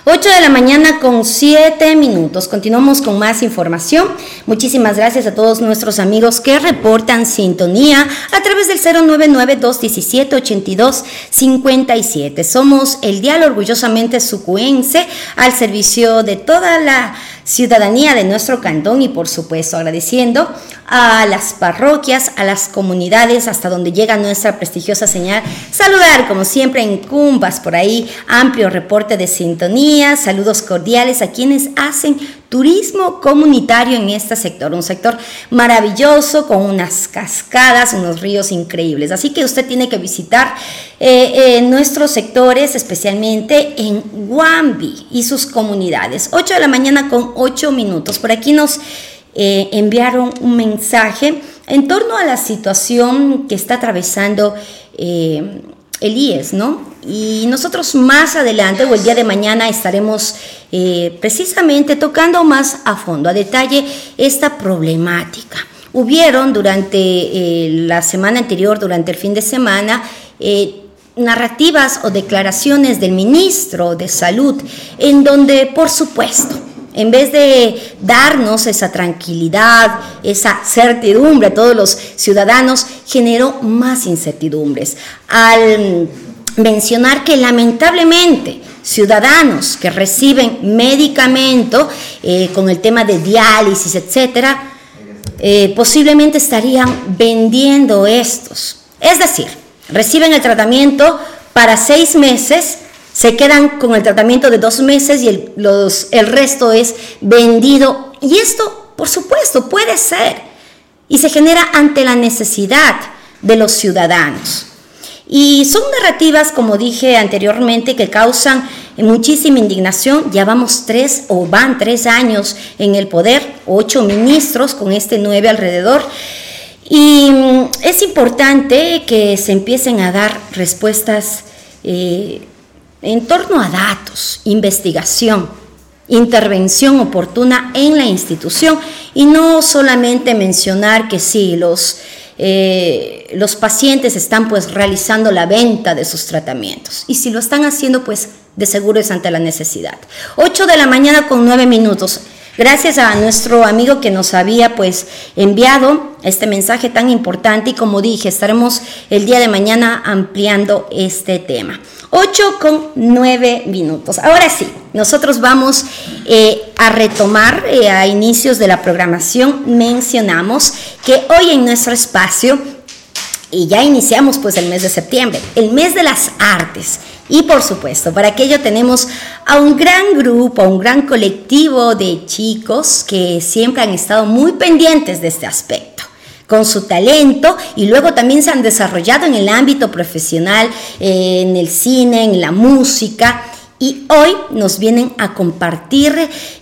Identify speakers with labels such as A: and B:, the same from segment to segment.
A: 8 de la mañana con 7 minutos. Continuamos con más información. Muchísimas gracias a todos nuestros amigos que reportan sintonía a través del 099-217-8257. Somos el dial orgullosamente sucuense al servicio de toda la ciudadanía de nuestro cantón y por supuesto agradeciendo a las parroquias, a las comunidades hasta donde llega nuestra prestigiosa señal. Saludar como siempre en Cumbas, por ahí amplio reporte de sintonía, saludos cordiales a quienes hacen turismo comunitario en este sector, un sector maravilloso con unas cascadas, unos ríos increíbles, así que usted tiene que visitar nuestros sectores, especialmente en Huambi y sus comunidades. 8 de la mañana con 8 minutos, por aquí nos enviaron un mensaje en torno a la situación que está atravesando el IES, ¿no? Y nosotros más adelante o el día de mañana estaremos precisamente tocando más a fondo, a detalle, esta problemática. Hubieron durante la semana anterior, durante el fin de semana, narrativas o declaraciones del ministro de Salud, en donde, por supuesto, en vez de darnos esa tranquilidad, esa certidumbre a todos los ciudadanos, generó más incertidumbres. Al mencionar que lamentablemente ciudadanos que reciben medicamento con el tema de diálisis, etcétera, posiblemente estarían vendiendo estos. Es decir, reciben el tratamiento para 6 meses, se quedan con el tratamiento de 2 meses y el resto es vendido. Y esto, por supuesto, puede ser. Y se genera ante la necesidad de los ciudadanos. Y son narrativas, como dije anteriormente, que causan muchísima indignación. Ya vamos 3 años en el poder, 8 ministros con 9 alrededor. Y es importante que se empiecen a dar respuestas en torno a datos, investigación, intervención oportuna en la institución y no solamente mencionar que sí, los pacientes están pues realizando la venta de sus tratamientos y si lo están haciendo pues de seguro es ante la necesidad. 8 de la mañana con 9 minutos. Gracias a nuestro amigo que nos había pues enviado este mensaje tan importante y como dije estaremos el día de mañana ampliando este tema. 8 con 9 minutos. Ahora sí, nosotros vamos a retomar a inicios de la programación. Mencionamos que hoy en nuestro espacio, y ya iniciamos pues el mes de septiembre, el mes de las artes. Y por supuesto, para aquello tenemos a un gran grupo, a un gran colectivo de chicos que siempre han estado muy pendientes de este aspecto, con su talento y luego también se han desarrollado en el ámbito profesional, en el cine, en la música y hoy nos vienen a compartir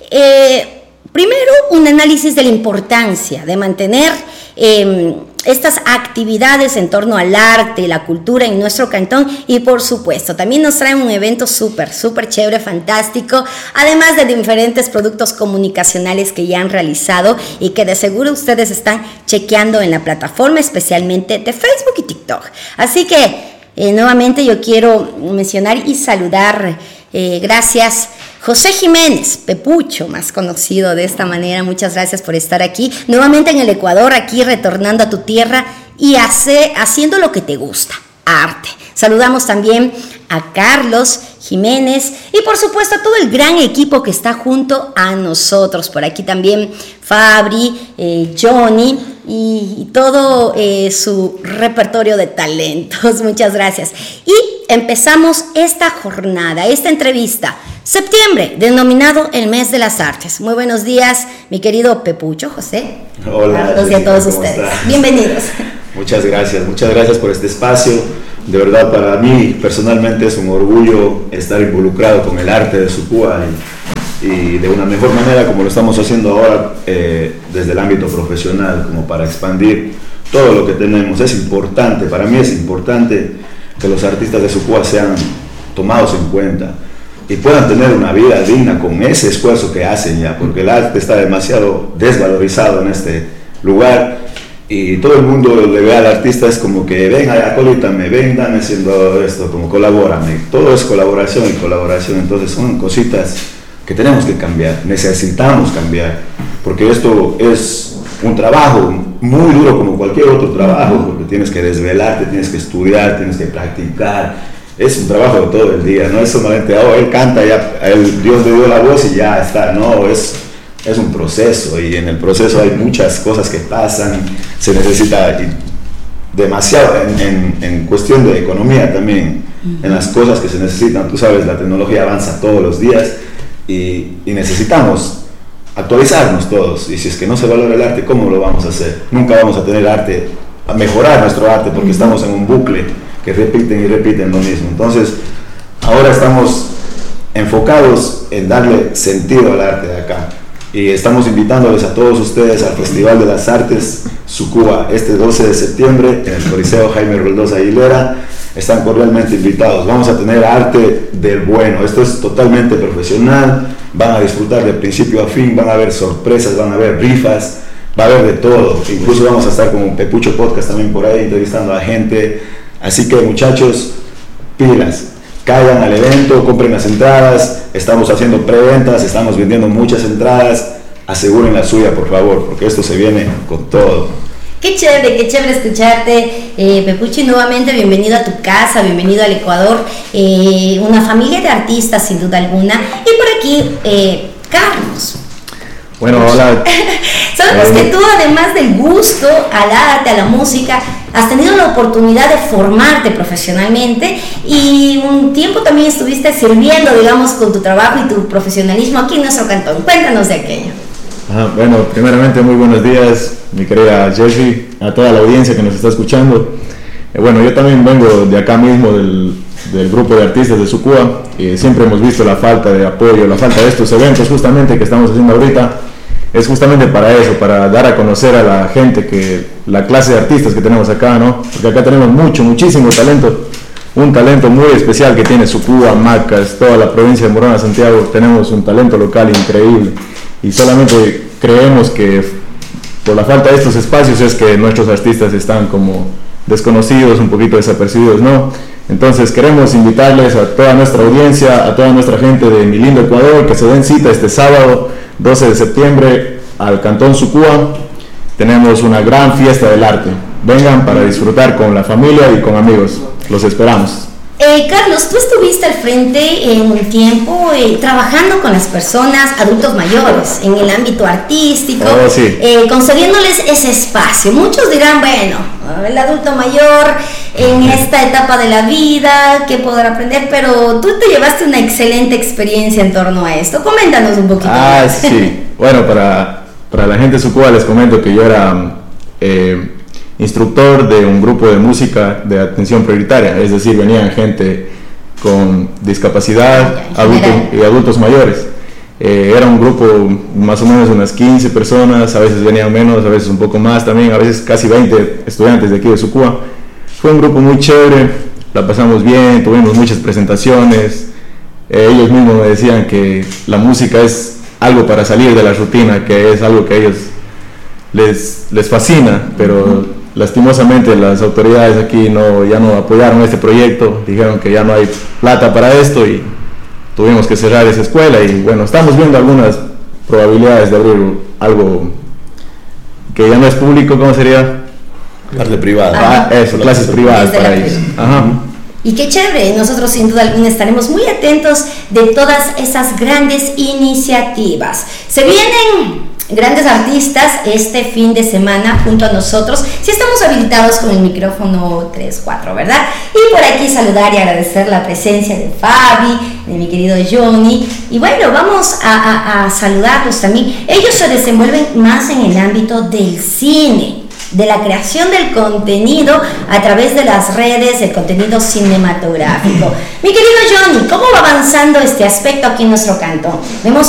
A: primero un análisis de la importancia de mantener estas actividades en torno al arte, la cultura en nuestro cantón y por supuesto también nos traen un evento súper chévere, fantástico, además de diferentes productos comunicacionales que ya han realizado y que de seguro ustedes están chequeando en la plataforma, especialmente de Facebook y TikTok. Así que nuevamente yo quiero mencionar y saludar, gracias José Jiménez, Pepucho, más conocido de esta manera, muchas gracias por estar aquí, nuevamente en el Ecuador, aquí retornando a tu tierra y haciendo lo que te gusta, arte. Saludamos también a Carlos Jiménez y por supuesto a todo el gran equipo que está junto a nosotros, por aquí también Fabri, Johnny y todo su repertorio de talentos, muchas gracias. Y empezamos esta jornada, esta entrevista, septiembre, denominado el mes de las artes. Muy buenos días, mi querido Pepucho, José.
B: Hola.
A: Buenos días a todos ustedes.
B: Estás?
A: Bienvenidos.
B: Muchas gracias por este espacio. De verdad, para mí personalmente es un orgullo estar involucrado con el arte de Sucúa y de una mejor manera como lo estamos haciendo ahora desde el ámbito profesional, como para expandir todo lo que tenemos. Es importante, para mí es importante que los artistas de Sucúa sean tomados en cuenta y puedan tener una vida digna con ese esfuerzo que hacen ya, porque el arte está demasiado desvalorizado en este lugar y todo el mundo le ve al artista es como que ven, acolítame, ven, dame haciendo esto, como colabórame. Todo es colaboración y colaboración, entonces son cositas que tenemos que cambiar, necesitamos cambiar, porque esto es un trabajo muy duro como cualquier otro trabajo, porque tienes que desvelarte, tienes que estudiar, tienes que practicar, es un trabajo de todo el día, no es solamente, él canta, ya, Dios le dio la voz y ya está, no, es un proceso, y en el proceso hay muchas cosas que pasan, se necesita demasiado en cuestión de economía también, en las cosas que se necesitan, tú sabes, la tecnología avanza todos los días y necesitamos actualizarnos todos, y si es que no se valora el arte, ¿cómo lo vamos a hacer? Nunca vamos a tener arte, a mejorar nuestro arte, porque estamos en un bucle que repiten y repiten lo mismo. Entonces, ahora estamos enfocados en darle sentido al arte de acá, y estamos invitándoles a todos ustedes al Festival de las Artes Sucúa, este 12 de septiembre, en el Coliseo Jaime Roldós Aguilera. Están cordialmente invitados. Vamos a tener arte del bueno, esto es totalmente profesional, van a disfrutar de principio a fin, van a haber sorpresas, van a haber rifas, va a haber de todo, incluso vamos a estar como Pepucho Podcast también por ahí entrevistando a gente, así que muchachos, pilas, caigan al evento, compren las entradas, estamos haciendo preventas, estamos vendiendo muchas entradas, aseguren la suya por favor, porque esto se viene con todo.
A: Qué chévere escucharte, Pepucho, y nuevamente bienvenido a tu casa, bienvenido al Ecuador, una familia de artistas sin duda alguna. Y por aquí, Carlos.
C: Bueno, hola.
A: Sabemos que tú, además del gusto al arte, a la música, has tenido la oportunidad de formarte profesionalmente y un tiempo también estuviste sirviendo, digamos, con tu trabajo y tu profesionalismo aquí en nuestro cantón. Cuéntanos de aquello.
C: Bueno, primeramente muy buenos días, mi querida Jessie, a toda la audiencia que nos está escuchando. Bueno, yo también vengo de acá mismo, del grupo de artistas de Sucúa, y siempre hemos visto la falta de apoyo, la falta de estos eventos justamente que estamos haciendo ahorita. Es justamente para eso, para dar a conocer a la gente que la clase de artistas que tenemos acá, ¿no? Porque acá tenemos muchísimo talento, un talento muy especial que tiene Sucúa, Macas, toda la provincia de Morona, Santiago. Tenemos un talento local increíble y solamente creemos que por la falta de estos espacios es que nuestros artistas están como desconocidos, un poquito desapercibidos, ¿no? Entonces queremos invitarles a toda nuestra audiencia, a toda nuestra gente de mi lindo Ecuador, que se den cita este sábado 12 de septiembre al Cantón Sucúa. Tenemos una gran fiesta del arte. Vengan para disfrutar con la familia y con amigos. Los esperamos.
A: Carlos, tú estuviste al frente en un tiempo trabajando con las personas, adultos mayores, en el ámbito artístico,
C: sí.
A: Concediéndoles ese espacio. Muchos dirán, bueno, el adulto mayor en esta etapa de la vida, ¿qué podrá aprender? Pero tú te llevaste una excelente experiencia en torno a esto. Coméntanos un poquito más.
C: Sí. Bueno, para la gente de Sucúa les comento que yo era instructor de un grupo de música de atención prioritaria, es decir, venían gente con discapacidad, adultos mayores. Era un grupo más o menos unas 15 personas, a veces venían menos, a veces un poco más también, a veces casi 20 estudiantes de aquí de Sucúa. Fue un grupo muy chévere, la pasamos bien, tuvimos muchas presentaciones. Ellos mismos me decían que la música es algo para salir de la rutina, que es algo que a ellos les fascina, pero lastimosamente las autoridades aquí ya no apoyaron este proyecto, dijeron que ya no hay plata para esto y tuvimos que cerrar esa escuela. Y bueno, estamos viendo algunas probabilidades de abrir algo que ya no es público, ¿cómo sería?
B: Clase privada.
C: Clases privadas para ellos. Ajá.
A: Y qué chévere, nosotros sin duda alguna estaremos muy atentos de todas esas grandes iniciativas. Se vienen grandes artistas este fin de semana junto a nosotros, si estamos habilitados con el micrófono 3-4, ¿verdad? Y por aquí saludar y agradecer la presencia de Fabi, de mi querido Johnny, y bueno, vamos a saludarlos también. Ellos se desenvuelven más en el ámbito del cine, de la creación del contenido a través de las redes, el contenido cinematográfico. Mi querido Johnny, ¿cómo va avanzando este aspecto aquí en nuestro cantón? Vemos